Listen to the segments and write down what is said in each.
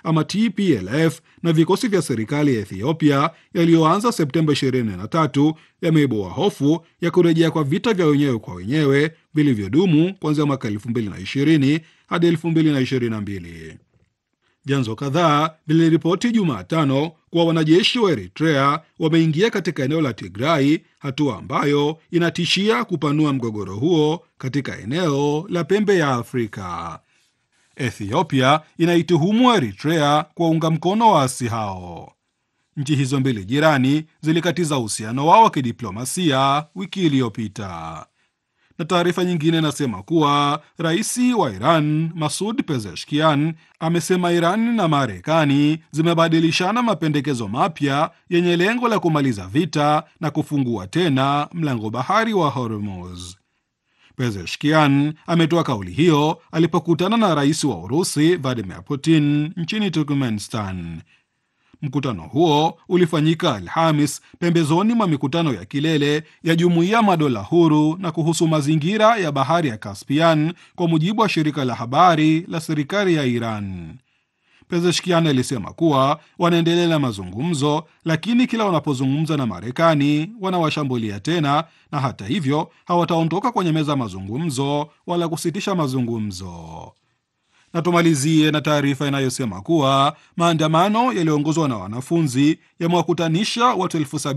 ama TPLF na vikosi vya serikali ya Ethiopia yaliyoanza Septemba 23 yameibua hofu ya kurejea kwa vita vya wenyewe kwa wenyewe vilivyodumu kuanzia mwaka 2020 hadi 2022. Vyanzo kadhaa viliripoti Jumatano kuwa wanajeshi wa Eritrea wameingia katika eneo la Tigrai, hatua ambayo inatishia kupanua mgogoro huo katika eneo la pembe ya Afrika. Ethiopia inaituhumu Eritrea kwa unga mkono waasi hao. Nchi hizo mbili jirani zilikatiza uhusiano wao wa kidiplomasia wiki iliyopita. Na taarifa nyingine inasema kuwa rais wa Iran Masoud Pezeshkian amesema Iran na Marekani zimebadilishana mapendekezo mapya yenye lengo la kumaliza vita na kufungua tena mlango bahari wa Hormuz. Pezeshkian ametoa kauli hiyo alipokutana na rais wa Urusi Vladimir Putin nchini Turkmenistan. Mkutano huo ulifanyika Alhamis pembezoni mwa mikutano ya kilele ya Jumuiya Madola Huru na kuhusu mazingira ya bahari ya Caspian, kwa mujibu wa shirika la habari la serikali ya Iran. Pezeshkian alisema kuwa wanaendelea na mazungumzo, lakini kila wanapozungumza na Marekani wanawashambulia tena, na hata hivyo hawataondoka kwenye meza mazungumzo wala kusitisha mazungumzo. Na tumalizie na taarifa inayosema kuwa maandamano yaliyoongozwa na wanafunzi yamewakutanisha watu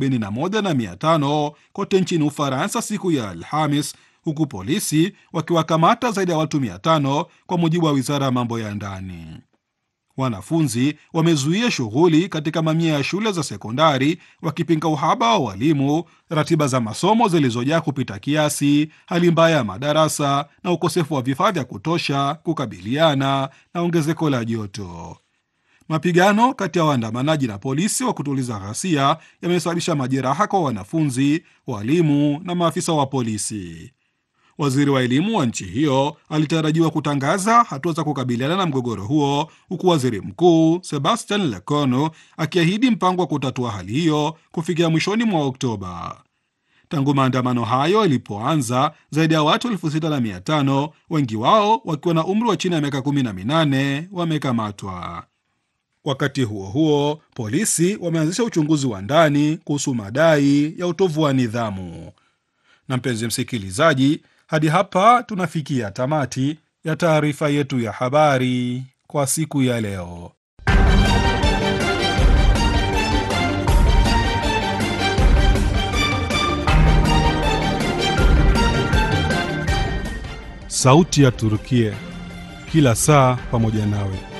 71,500 kote nchini Ufaransa siku ya Alhamis, huku polisi wakiwakamata zaidi ya watu 500 kwa mujibu wa wizara ya mambo ya ndani. Wanafunzi wamezuia shughuli katika mamia ya shule za sekondari wakipinga uhaba wa walimu, ratiba za masomo zilizojaa kupita kiasi, hali mbaya ya madarasa na ukosefu wa vifaa vya kutosha kukabiliana na ongezeko la joto. Mapigano kati ya waandamanaji na polisi wa kutuliza ghasia yamesababisha majeraha kwa wanafunzi, walimu na maafisa wa polisi. Waziri wa elimu wa nchi hiyo alitarajiwa kutangaza hatua za kukabiliana na mgogoro huo, huku waziri mkuu Sebastian Lecornu akiahidi mpango wa kutatua hali hiyo kufikia mwishoni mwa Oktoba. Tangu maandamano hayo yalipoanza, zaidi ya watu 6,500, wengi wao wakiwa na umri wa chini ya miaka 18, wamekamatwa. Wakati huo huo, polisi wameanzisha uchunguzi wa ndani kuhusu madai ya utovu wa nidhamu. Na mpenzi msikilizaji, hadi hapa tunafikia tamati ya taarifa yetu ya habari kwa siku ya leo. Sauti ya Turkia, kila saa pamoja nawe.